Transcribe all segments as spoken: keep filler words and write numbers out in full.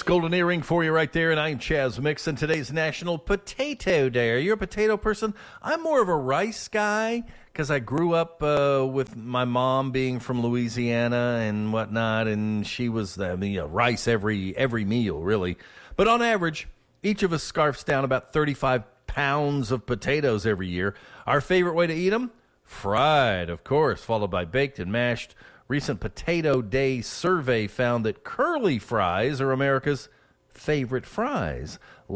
Golden Earring for you right there, and I'm Chaz Mixon. Today's National Potato Day. Are you a potato person? I'm more of a rice guy because I grew up uh, with my mom being from Louisiana and whatnot, and she was I mean, you know, rice every every meal, really. But on average, each of us scarfs down about thirty-five pounds of potatoes every year. Our favorite way to eat them? Fried, of course, followed by baked and mashed. Recent Potato Day survey found that curly fries are America's favorite fries.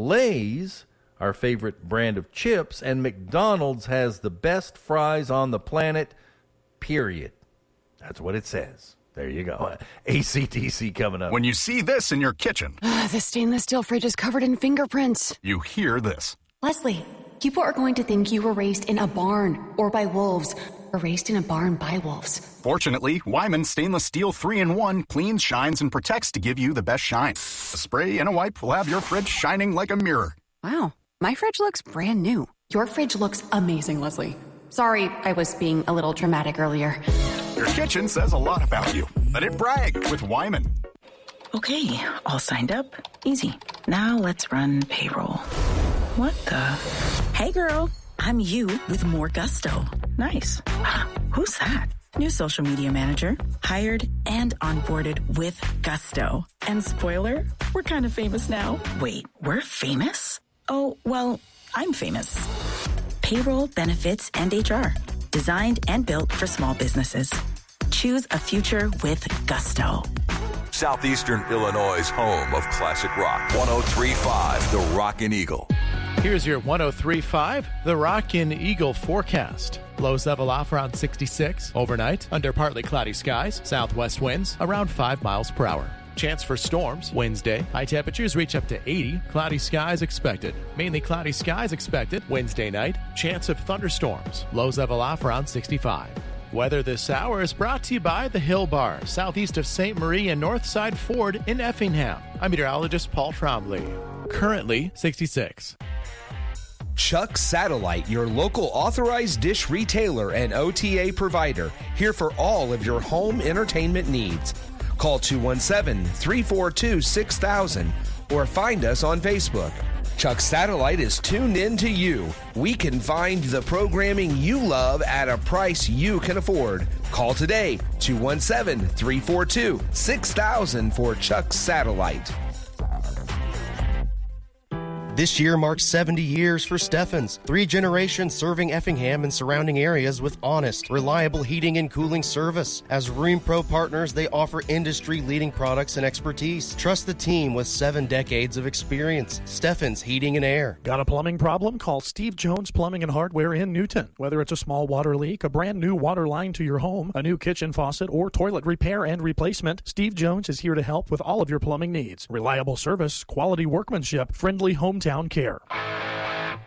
Lay's, our favorite brand of chips, and McDonald's has the best fries on the planet, period. That's what it says. There you go. A C D C coming up. When you see this in your kitchen, The stainless steel fridge is covered in fingerprints. you hear this. Leslie, people are going to think you were raised in a barn or by wolves or raised in a barn by wolves. Fortunately, Wyman Stainless Steel three in one cleans, shines, and protects to give you the best shine. A spray and a wipe will have your fridge shining like a mirror. Wow, my fridge looks brand new. Your fridge looks amazing, Leslie. Sorry, I was being a little dramatic earlier. Your kitchen says a lot about you. Let it brag with Wyman. Okay, all signed up. Easy. Now let's run payroll. What the? Hey girl, I'm you with more gusto. Nice. Who's that? New social media manager, hired and onboarded with gusto. And spoiler, we're kind of famous now. Wait, we're famous? Oh, well, I'm famous. Payroll, benefits, and H R. Designed and built for small businesses. Choose a future with gusto. Southeastern Illinois' home of classic rock. one oh three point five, The Rockin' Eagle. Here's your one oh three point five, The Rockin' Eagle forecast. Lows level off around sixty-six. Overnight, under partly cloudy skies, southwest winds around five miles per hour. Chance for storms Wednesday. High temperatures reach up to eighty. Cloudy skies expected. Mainly cloudy skies expected Wednesday night. Chance of thunderstorms. Lows level off around sixty-five. Weather this hour is brought to you by the Hill Bar, southeast of Saint Marie and Northside Ford in Effingham. I'm meteorologist Paul Trombley. Currently sixty-six. Chuck Satellite, your local authorized dish retailer and O T A provider, here for all of your home entertainment needs. Call two one seven, three four two, six thousand or find us on Facebook. Chuck Satellite is tuned in to you. We can find the programming you love at a price you can afford. Call today, two one seven, three four two, six thousand for Chuck Satellite. This year marks seventy years for Steffens, three generations serving Effingham and surrounding areas with honest, reliable heating and cooling service. As Rheem Pro partners, they offer industry-leading products and expertise. Trust the team with seven decades of experience. Steffens Heating and Air. Got a plumbing problem? Call Steve Jones Plumbing and Hardware in Newton. Whether it's a small water leak, a brand new water line to your home, a new kitchen faucet, or toilet repair and replacement, Steve Jones is here to help with all of your plumbing needs. Reliable service, quality workmanship, friendly home town care.